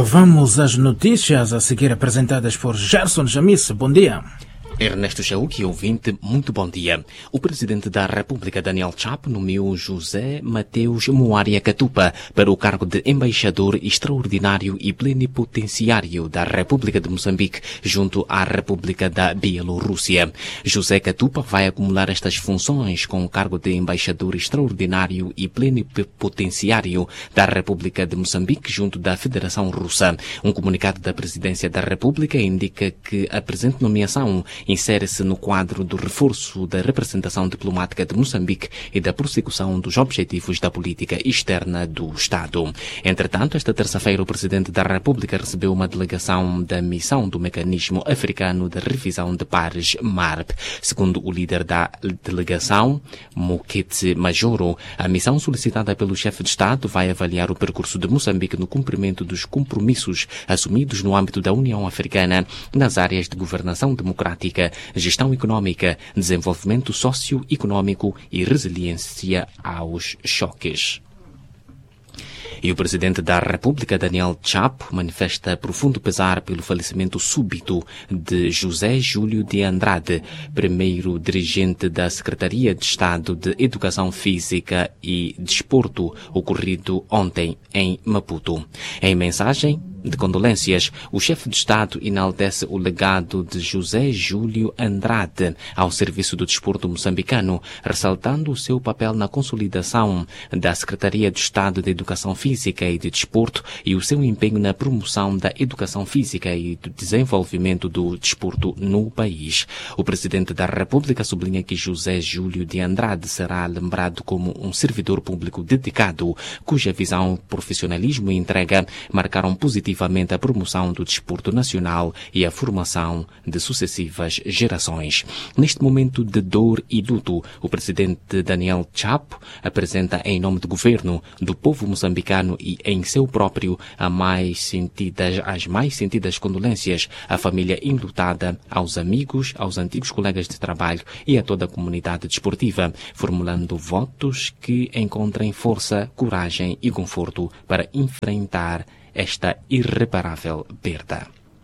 vamos às notícias a seguir apresentadas por Gerson Jamice. Bom dia. Ernesto Chauque, ouvinte, muito bom dia. O presidente da República, Daniel Chapo, nomeou José Mateus Moaria Catupa para o cargo de embaixador extraordinário e plenipotenciário da República de Moçambique junto à República da Bielorrússia. José Catupa vai acumular estas funções com o cargo de embaixador extraordinário e plenipotenciário da República de Moçambique junto da Federação Russa. Um comunicado da Presidência da República indica que a presente nomeação insere-se no quadro do reforço da representação diplomática de Moçambique e da prossecução dos objetivos da política externa do Estado. Entretanto, esta terça-feira, o Presidente da República recebeu uma delegação da missão do Mecanismo Africano de Revisão de Pares, MARP. Segundo o líder da delegação, Mokete Majoro, a missão solicitada pelo chefe de Estado vai avaliar o percurso de Moçambique no cumprimento dos compromissos assumidos no âmbito da União Africana nas áreas de governação democrática, gestão económica, desenvolvimento socioeconómico e resiliência aos choques. E o presidente da República, Daniel Chapo, manifesta profundo pesar pelo falecimento súbito de José Júlio de Andrade, primeiro dirigente da Secretaria de Estado de Educação Física e Desporto, ocorrido ontem em Maputo. Em mensagem de condolências, o chefe de Estado enaltece o legado de José Júlio Andrade ao serviço do desporto moçambicano, ressaltando o seu papel na consolidação da Secretaria de Estado de Educação Física e de Desporto e o seu empenho na promoção da educação física e do desenvolvimento do desporto no país. O presidente da República sublinha que José Júlio de Andrade será lembrado como um servidor público dedicado, cuja visão, profissionalismo e entrega marcaram positivamente a promoção do desporto nacional e a formação de sucessivas gerações. Neste momento de dor e luto, o presidente Daniel Chapo apresenta em nome do governo, do povo moçambicano e em seu próprio as mais sentidas condolências à família enlutada, aos amigos, aos antigos colegas de trabalho e a toda a comunidade desportiva, formulando votos que encontrem força, coragem e conforto para enfrentar esta irreparável perda.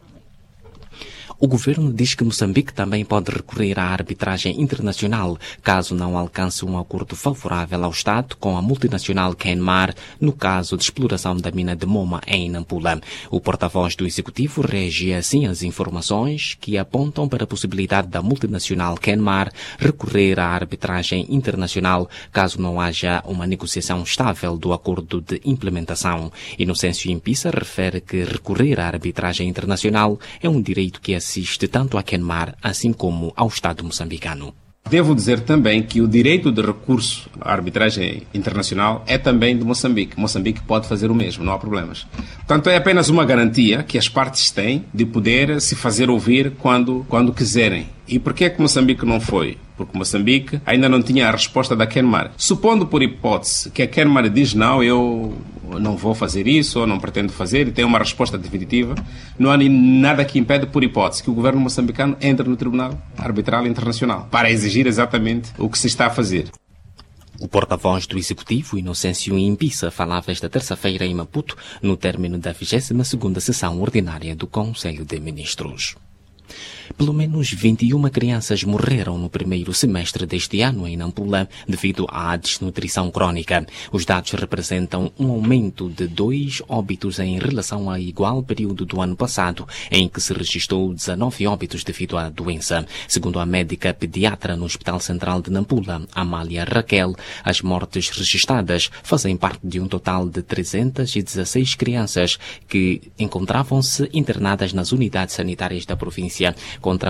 O governo diz que Moçambique também pode recorrer à arbitragem internacional caso não alcance um acordo favorável ao Estado com a multinacional Kenmar no caso de exploração da mina de Moma em Nampula. O porta-voz do Executivo reagia assim às informações que apontam para a possibilidade da multinacional Kenmar recorrer à arbitragem internacional caso não haja uma negociação estável do acordo de implementação. Inocêncio Impissa refere que recorrer à arbitragem internacional é um direito que assiste tanto a Kenmar, assim como ao Estado moçambicano. Devo dizer também que o direito de recurso à arbitragem internacional é também de Moçambique. Moçambique pode fazer o mesmo, não há problemas. Portanto, é apenas uma garantia que as partes têm de poder se fazer ouvir quando quiserem. E por que é que Moçambique não foi? Porque Moçambique ainda não tinha a resposta da Kenmar. Supondo por hipótese que a Kenmar diz não, eu não vou fazer isso ou não pretendo fazer e tem uma resposta definitiva, não há nada que impede, por hipótese, que o governo moçambicano entre no Tribunal Arbitral Internacional para exigir exatamente o que se está a fazer. O porta-voz do Executivo, Inocêncio Impissa, falava esta terça-feira em Maputo, no término da 22ª sessão ordinária do Conselho de Ministros. Pelo menos 21 crianças morreram no primeiro semestre deste ano em Nampula devido à desnutrição crônica. Os dados representam um aumento de 2 óbitos em relação ao igual período do ano passado, em que se registrou 19 óbitos devido à doença. Segundo a médica pediatra no Hospital Central de Nampula, Amália Raquel, as mortes registradas fazem parte de um total de 316 crianças que encontravam-se internadas nas unidades sanitárias da província, contra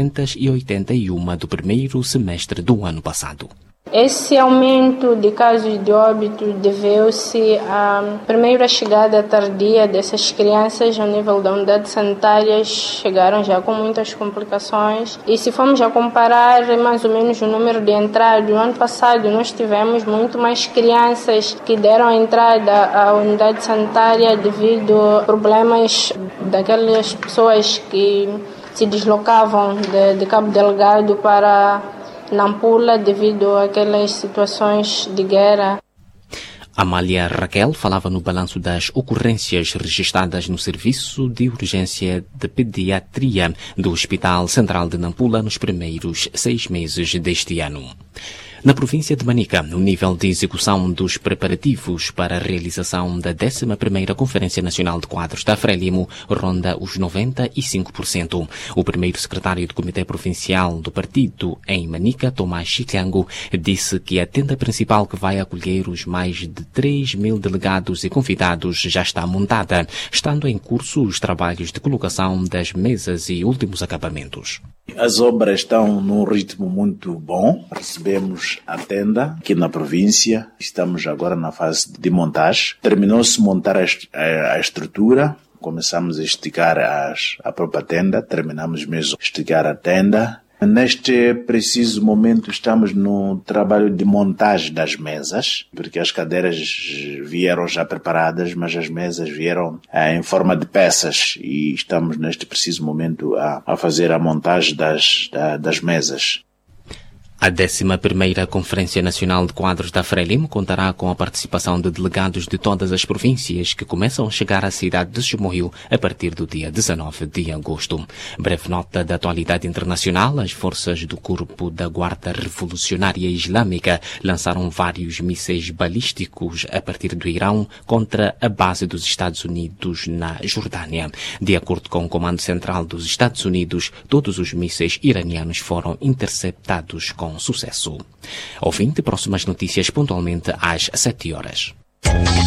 481 do primeiro semestre do ano passado. Esse aumento de casos de óbito deveu-se à primeira chegada tardia dessas crianças ao nível da unidade sanitária. Chegaram já com muitas complicações e se formos a comparar mais ou menos o número de entradas, no ano passado nós tivemos muito mais crianças que deram entrada à unidade sanitária devido a problemas daquelas pessoas que se deslocavam de Cabo Delgado para Nampula devido àquelas situações de guerra. Amália Raquel falava no balanço das ocorrências registradas no Serviço de Urgência de Pediatria do Hospital Central de Nampula nos primeiros 6 meses deste ano. Na província de Manica, o nível de execução dos preparativos para a realização da 11ª Conferência Nacional de Quadros da Frelimo ronda os 95%. O primeiro secretário do Comitê Provincial do Partido em Manica, Tomás Chiclango, disse que a tenda principal que vai acolher os mais de 3.000 delegados e convidados já está montada, estando em curso os trabalhos de colocação das mesas e últimos acabamentos. As obras estão num ritmo muito bom. Recebemos a tenda aqui na província. Estamos agora na fase de montagem. Terminou-se de montar a estrutura. Começamos a esticar a própria tenda. Terminamos mesmo de esticar a tenda. Neste preciso momento estamos no trabalho de montagem das mesas, porque as cadeiras vieram já preparadas, mas as mesas vieram em forma de peças e estamos neste preciso momento a fazer a montagem das mesas. A 11ª Conferência Nacional de Quadros da Frelimo contará com a participação de delegados de todas as províncias que começam a chegar à cidade de Chimoio a partir do dia 19 de agosto. Breve nota da atualidade internacional: as forças do Corpo da Guarda Revolucionária Islâmica lançaram vários mísseis balísticos a partir do Irão contra a base dos Estados Unidos na Jordânia. De acordo com o Comando Central dos Estados Unidos, todos os mísseis iranianos foram interceptados com sucesso. Ouvinte, próximas notícias pontualmente às 7 horas.